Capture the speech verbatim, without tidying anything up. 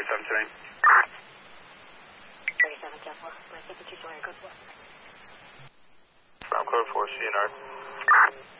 thirty-seven today. thirty-seven, ten four. Code four. From code four, C N R.